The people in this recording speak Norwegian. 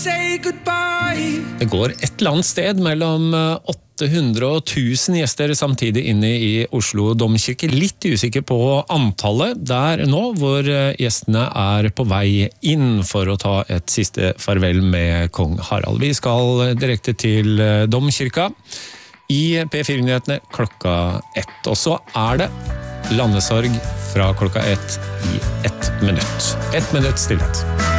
say goodbye. Det går et eller annet sted mellom 800 og 1000 gjester samtidig inne i Oslo Domkirke. Litt usikker på antallet der nå, hvor gjestene er på vei inn for å ta et siste farvel med kong Harald. Vi skal direkte til Domkirka i P4-nyhetene klokka 1. Og så er det landesorg fra klokka 1 i 1 minutt. 1 minutt stillhet.